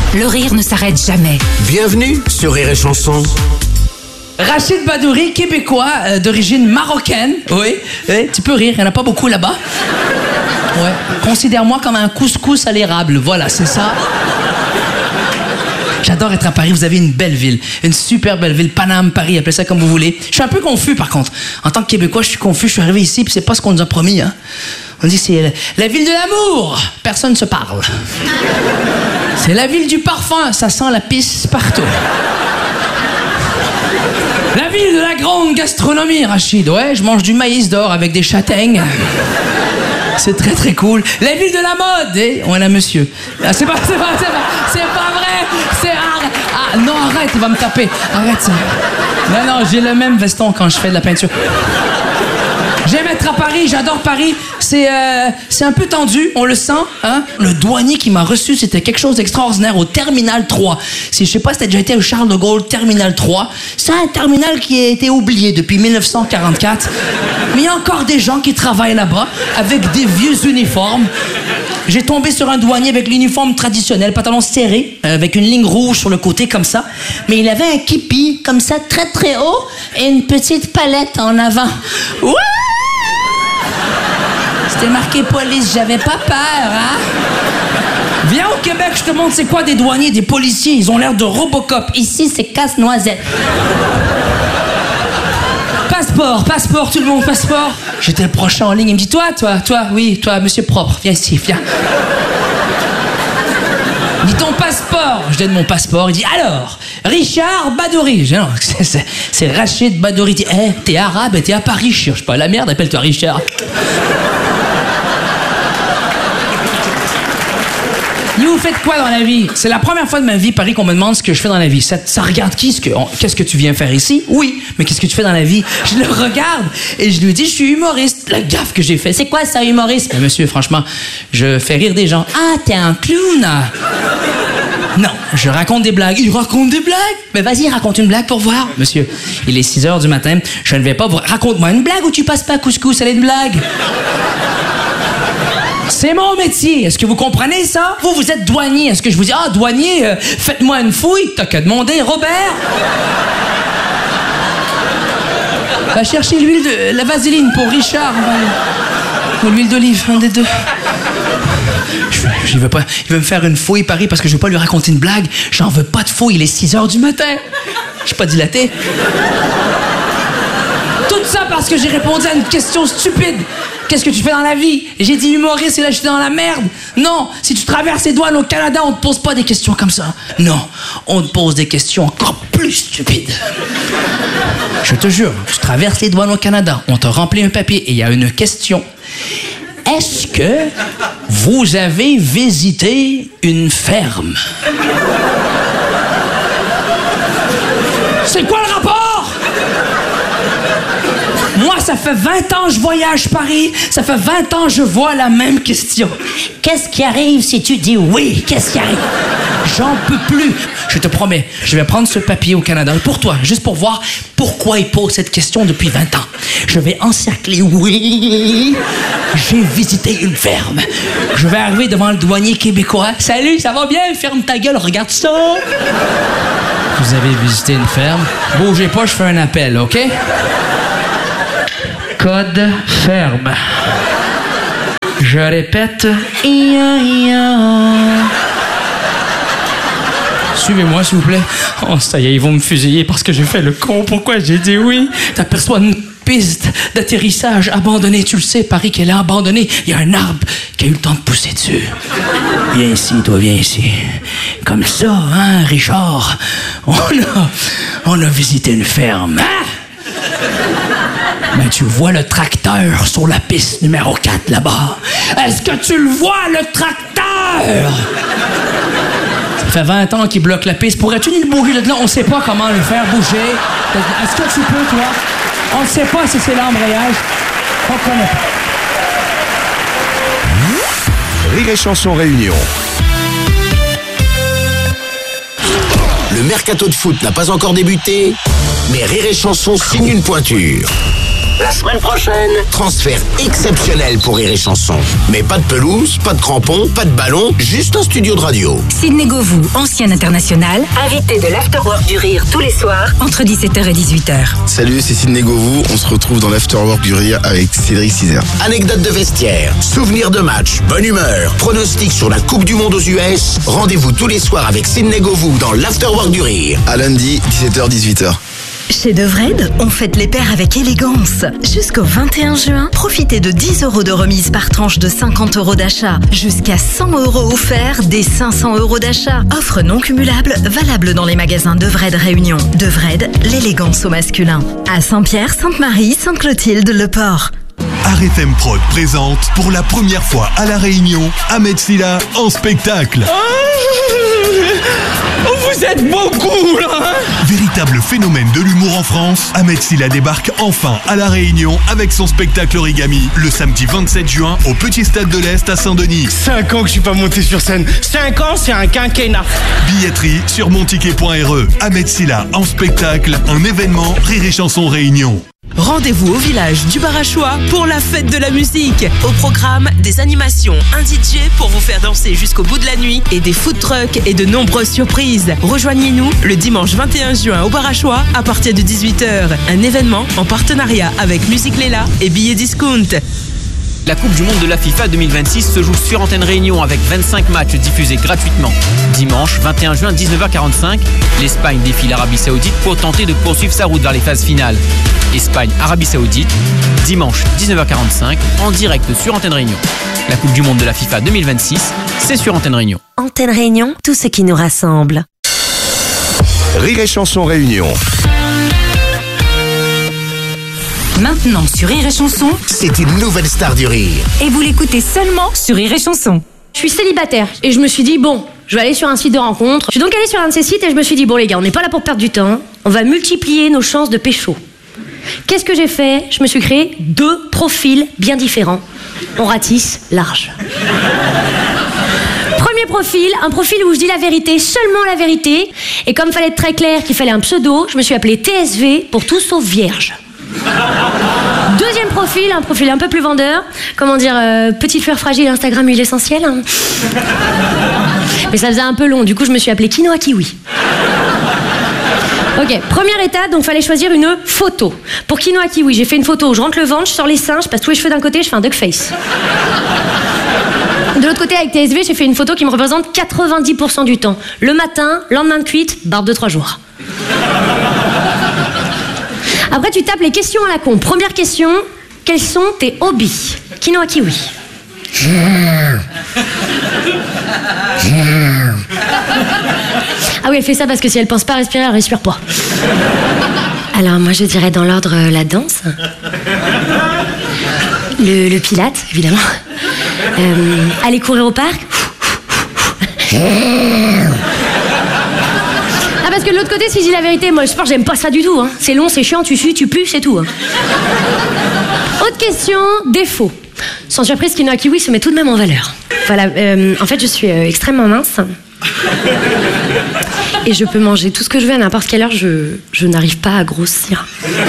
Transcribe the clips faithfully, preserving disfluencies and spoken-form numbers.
Le rire ne s'arrête jamais. Bienvenue sur Rire et Chanson. Rachid Badouri, québécois euh, d'origine marocaine. Oui, oui, tu peux rire, il n'y en a pas beaucoup là-bas. Ouais. Considère-moi comme un couscous à l'érable. Voilà, c'est ça. J'adore être à Paris, vous avez une belle ville, une super belle ville, Paname, Paris, appelez ça comme vous voulez. Je suis un peu confus par contre. En tant que Québécois, je suis confus, je suis arrivé ici, puis c'est pas ce qu'on nous a promis. Hein. On dit c'est la, la ville de l'amour, personne ne se parle. C'est la ville du parfum, ça sent la pisse partout. La ville de la grande gastronomie, Rachid. Ouais, je mange du maïs d'or avec des châtaignes. C'est très très cool. La ville de la mode, eh? On a monsieur. Ah, c'est pas, c'est pas, c'est pas, c'est pas vrai. C'est arrête. Ah non, arrête, il va me taper. Arrête ça. Non, non, j'ai le même veston quand je fais de la peinture. J'aime être à Paris, j'adore Paris. C'est euh, c'est un peu tendu, on le sent. Hein? Le douanier qui m'a reçu, c'était quelque chose d'extraordinaire au Terminal trois. Si je sais pas si t'as déjà été au Charles de Gaulle, Terminal trois. C'est un terminal qui a été oublié depuis mille neuf cent quarante-quatre. Mais il y a encore des gens qui travaillent là-bas avec des vieux uniformes. J'ai tombé sur un douanier avec l'uniforme traditionnel, pantalon serré, avec une ligne rouge sur le côté comme ça. Mais il avait un képi comme ça, très très haut, et une petite palette en avant. Ouais! C'était marqué police, j'avais pas peur, hein? Viens au Québec, je te montre c'est quoi des douaniers, des policiers, ils ont l'air de Robocop. Ici, c'est casse-noisette. Passeport, passeport, tout le monde, passeport. J'étais le prochain en ligne, il me dit, toi, toi, toi, oui, toi, monsieur propre, viens ici, viens. Il dit, ton passeport. Je donne mon passeport, il dit, alors, Richard Badouri. Je dis, non, c'est, c'est, c'est Rachid Badouri. Il dit, hé, hey, t'es arabe et t'es à Paris, je cherche pas la merde, appelle-toi Richard. Et vous faites quoi dans la vie? C'est la première fois de ma vie, Paris, qu'on me demande ce que je fais dans la vie. Ça, ça regarde qui? Ce que, on, qu'est-ce que tu viens faire ici? Oui, mais qu'est-ce que tu fais dans la vie? Je le regarde et je lui dis, je suis humoriste. La gaffe que j'ai fait. C'est quoi ça, humoriste? Mais monsieur, franchement, je fais rire des gens. Ah, t'es un clown? Non, je raconte des blagues. Il raconte des blagues? Mais vas-y, raconte une blague pour voir. Monsieur, il est six heures du matin. Je ne vais pas vous... Raconte-moi une blague ou tu passes pas couscous, elle est une blague? C'est mon métier. Est-ce que vous comprenez ça? Vous, vous êtes douanier. Est-ce que je vous dis, ah, douanier, euh, faites-moi une fouille? T'as qu'à demander, Robert. Va chercher l'huile de... la vaseline pour Richard. Ou l'huile d'olive, un des deux. Je, je veux pas... Il veut me faire une fouille, Paris, parce que je veux pas lui raconter une blague. J'en veux pas de fouille. Il est six heures du matin. Je suis pas dilaté. Tout ça parce que j'ai répondu à une question stupide. Qu'est-ce que tu fais dans la vie? J'ai dit humoriste et là je suis dans la merde. Non, si tu traverses les douanes au Canada, on te pose pas des questions comme ça. Non, on te pose des questions encore plus stupides. Je te jure, tu traverses les douanes au Canada, on te remplit un papier et il y a une question. Est-ce que vous avez visité une ferme? C'est quoi le rapport? Moi, ça fait vingt ans que je voyage Paris. Ça fait vingt ans que je vois la même question. Qu'est-ce qui arrive si tu dis oui? Qu'est-ce qui arrive? J'en peux plus. Je te promets, je vais prendre ce papier au Canada pour toi, juste pour voir pourquoi il pose cette question depuis vingt ans. Je vais encercler oui. J'ai visité une ferme. Je vais arriver devant le douanier québécois. Salut, ça va bien? Ferme ta gueule, regarde ça. Vous avez visité une ferme? Bougez pas, je fais un appel, OK? Code ferme. Je répète. Ia, ia. Suivez-moi, s'il vous plaît. Oh, ça y est, ils vont me fusiller parce que j'ai fait le con. Pourquoi j'ai dit oui? T'aperçois une piste d'atterrissage abandonnée. Tu le sais, Paris, qu'elle est abandonnée. Il y a un arbre qui a eu le temps de pousser dessus. Viens ici, toi, viens ici. Comme ça, hein, Richard? On a, on a visité une ferme. Hein? Mais tu vois le tracteur sur la piste numéro quatre là-bas. Est-ce que tu le vois, le tracteur? Ça fait vingt ans qu'il bloque la piste. Pourrais-tu nous bouger de là? On sait pas comment le faire bouger. Est-ce que tu peux, toi? On ne sait pas si c'est l'embrayage. On connaît pas. Rire et Chanson Réunion. Le mercato de foot n'a pas encore débuté, mais Rire et Chanson signe une pointure. La semaine prochaine, transfert exceptionnel pour Rire et Chanson. Mais pas de pelouse, pas de crampons, pas de ballon, juste un studio de radio. Sidney Govou, ancien international, invité de l'Afterwork du Rire tous les soirs entre dix-sept heures et dix-huit heures. Salut, c'est Sidney Govou. On se retrouve dans l'Afterwork du Rire avec Cédric Cizer. Anecdotes de vestiaire, souvenirs de match, bonne humeur, pronostics sur la Coupe du Monde aux U S. Rendez-vous tous les soirs avec Sidney Govou dans l'Afterwork du Rire. À lundi, dix-sept heures dix-huit heures. Chez Devred, on fête les pères avec élégance. Jusqu'au vingt et un juin, profitez de dix euros de remise par tranche de cinquante euros d'achat. Jusqu'à cent euros offerts dès cinq cents euros d'achat. Offre non cumulable, valable dans les magasins Devred Réunion. Devred, l'élégance au masculin. À Saint-Pierre, Sainte-Marie, Sainte-Clotilde, Le Port. R F M Prod présente pour la première fois à La Réunion Ahmed Silla en spectacle. Oh, vous êtes beaucoup là hein. Véritable phénomène de l'humour en France, Ahmed Silla débarque enfin à La Réunion avec son spectacle Origami le samedi vingt-sept juin au Petit Stade de l'Est à Saint-Denis. Cinq ans que je suis pas monté sur scène. Cinq ans, c'est un quinquennat. Billetterie sur monticket point r e. Ahmed Silla en spectacle, un événement Rire et Chanson Réunion. Rendez-vous au village du Barachois pour la fête de la musique. Au programme, des animations, un D J pour vous faire danser jusqu'au bout de la nuit et des food trucks et de nombreuses surprises. Rejoignez-nous le dimanche vingt et un juin au Barachois à partir de dix-huit heures. Un événement en partenariat avec Musique Léla et Billets Discount. La Coupe du Monde de la FIFA deux mille vingt-six se joue sur Antenne Réunion avec vingt-cinq matchs diffusés gratuitement. Dimanche vingt et un juin, dix-neuf heures quarante-cinq, l'Espagne défie l'Arabie Saoudite pour tenter de poursuivre sa route vers les phases finales. Espagne-Arabie Saoudite, dimanche dix-neuf heures quarante-cinq, en direct sur Antenne Réunion. La Coupe du Monde de la FIFA deux mille vingt-six, c'est sur Antenne Réunion. Antenne Réunion, tout ce qui nous rassemble. Rire et Chanson Réunion. Maintenant sur Rire et Chanson, C'est une nouvelle star du rire. et vous l'écoutez seulement sur Rire et Chanson. Je suis célibataire et je me suis dit bon, je vais aller sur un site de rencontre. Je suis donc allée sur un de ces sites et je me suis dit bon les gars, on n'est pas là pour perdre du temps, on va multiplier nos chances de pécho. Qu'est-ce que j'ai fait? Je me suis créé deux profils bien différents. On ratisse large. Premier profil, un profil où je dis la vérité, seulement la vérité. Et comme fallait être très clair qu'il fallait un pseudo, je me suis appelée T S V pour tout sauf vierge. Deuxième profil, un profil un peu plus vendeur. Comment dire, euh, petite fleur fragile, Instagram, huile essentielle. Hein. Mais ça faisait un peu long, du coup je me suis appelée Quinoa Kiwi. Ok, première étape, donc fallait choisir une photo. Pour Quinoa Kiwi, j'ai fait une photo où je rentre le ventre, je sors les seins, je passe tous les cheveux d'un côté, je fais un duck face. De l'autre côté, avec T S V, j'ai fait une photo qui me représente quatre-vingt-dix pour cent du temps. Le matin, lendemain de cuite, barbe de trois jours. Après, tu tapes les questions à la con. Première question, quels sont tes hobbies? Quinoa Kiwi. Ah oui, elle fait ça parce que si elle pense pas respirer, elle respire pas. Alors moi, je dirais dans l'ordre euh, la danse, le, le pilate, évidemment, euh, aller courir au parc. Ah, parce que de l'autre côté, si je dis la vérité, moi le sport, j'aime pas ça du tout. Hein. C'est long, c'est chiant, tu sues, tu pues, c'est tout. Hein. Autre question, défaut. Sans surprise, Quinoa Kiwi se met tout de même en valeur. Voilà, euh, en fait, je suis euh, extrêmement mince. Et je peux manger tout ce que je veux à n'importe quelle heure, je, je n'arrive pas à grossir.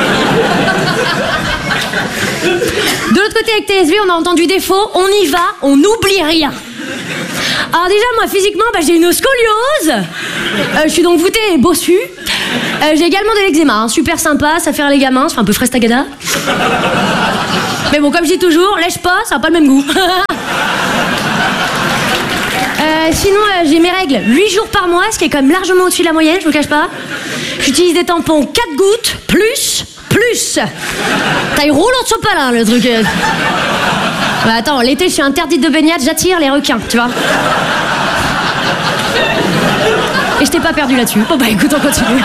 De l'autre côté, avec T S V, on a entendu défaut, on y va, on n'oublie rien. Alors déjà, moi, physiquement, bah, j'ai une scoliose. Euh, je suis donc voûtée et bossue. Euh, j'ai également de l'eczéma, hein, super sympa, ça fait rire les gamins, ça fait un peu frestagada. Mais bon, comme je dis toujours, lèche pas, ça n'a pas le même goût. euh, sinon, euh, j'ai mes règles huit jours par mois, ce qui est quand même largement au-dessus de la moyenne, je vous cache pas. J'utilise des tampons quatre gouttes, plus, plus. Taille roulante sopalin, le truc. Bah attends, l'été, je suis interdite de baignade, j'attire les requins, tu vois. Et je t'ai pas perdu là-dessus. Bon bah écoute, on continue.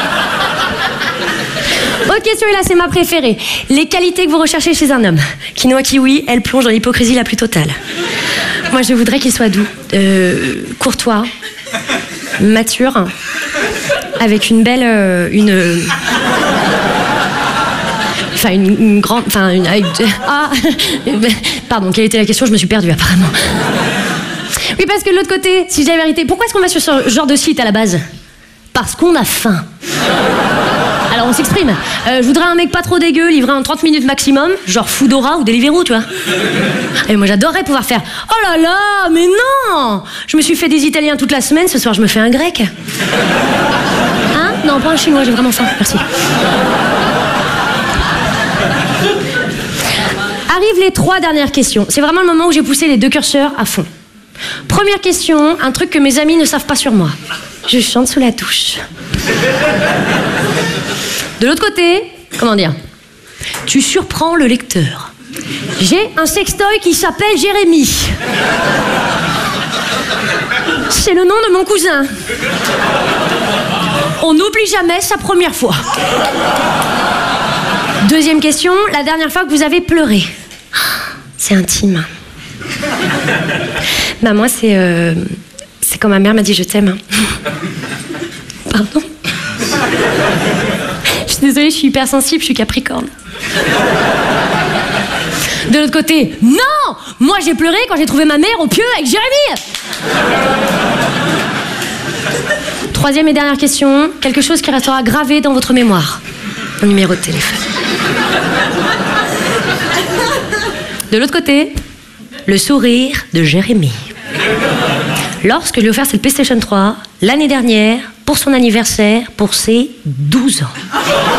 Autre question, et là c'est ma préférée. Les qualités que vous recherchez chez un homme. Quinoa Kiwi, elle plonge dans l'hypocrisie la plus totale. Moi je voudrais qu'il soit doux, euh, courtois, mature, avec une belle... Euh, une... Enfin, une, une grande... Enfin, une... Ah pardon, quelle était la question? Je me suis perdue apparemment. Oui, parce que de l'autre côté, si je dis la vérité, pourquoi est-ce qu'on va sur ce genre de site à la base? Parce qu'on a faim. Alors on s'exprime. Euh, je voudrais un mec pas trop dégueu, livré en trente minutes maximum, genre Foodora ou Deliveroo, tu vois. Et moi j'adorerais pouvoir faire « Oh là là, mais non ! Je me suis fait des Italiens toute la semaine, ce soir je me fais un grec. » Hein? Non, pas un chinois, j'ai vraiment faim, merci. Arrivent les trois dernières questions. C'est vraiment le moment où j'ai poussé les deux curseurs à fond. Première question, un truc que mes amis ne savent pas sur moi. Je chante sous la douche. De l'autre côté, comment dire, tu surprends le lecteur. J'ai un sextoy qui s'appelle Jérémy. C'est le nom de mon cousin. On n'oublie jamais sa première fois. Deuxième question, la dernière fois que vous avez pleuré. C'est intime. Bah moi c'est euh, c'est quand ma mère m'a dit je t'aime. Pardon. Je suis désolée, je suis hypersensible, je suis Capricorne. De l'autre côté, non, moi j'ai pleuré quand j'ai trouvé ma mère au pieu avec Jérémy. Troisième et dernière question, quelque chose qui restera gravé dans votre mémoire. Mon numéro de téléphone. De l'autre côté, le sourire de Jérémy. Lorsque je lui ai offert cette PlayStation trois, l'année dernière, pour son anniversaire, pour ses douze ans.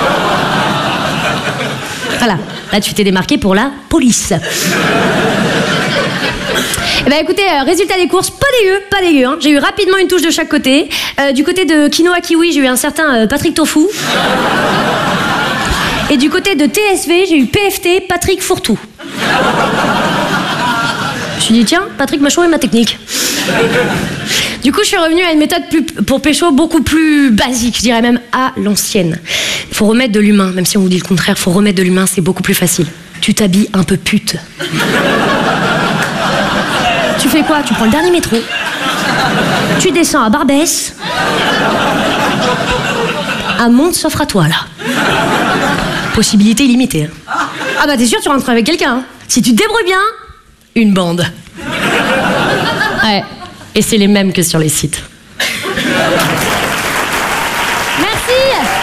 Voilà, là tu t'es démarqué pour la police. Eh ben écoutez, euh, résultat des courses, pas dégueu, pas dégueu. Hein. J'ai eu rapidement une touche de chaque côté. Euh, du côté de Quinoa Kiwi, j'ai eu un certain euh, Patrick Tofu. Et du côté de T S V, j'ai eu P F T, Patrick Fourtou. Je me suis dit, tiens, Patrick m'a changé ma technique. Du coup, je suis revenue à une méthode plus, pour pécho beaucoup plus basique, je dirais même à l'ancienne. Il faut remettre de l'humain, même si on vous dit le contraire, il faut remettre de l'humain, c'est beaucoup plus facile. Tu t'habilles un peu pute. Tu fais quoi? Tu prends le dernier métro. Tu descends à Barbès. Un monde s'offre à toi, là. Possibilité illimitée. Hein. Ah bah t'es sûr, tu rentres avec quelqu'un. Hein. Si tu te débrouilles bien, une bande. Ouais. Et c'est les mêmes que sur les sites. Merci.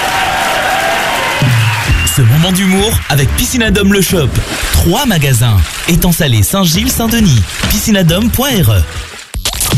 Ce moment d'humour avec Piscinadome le Shop. Trois magasins. Étang Salé, Saint-Gilles, Saint-Denis. piscinadome point r e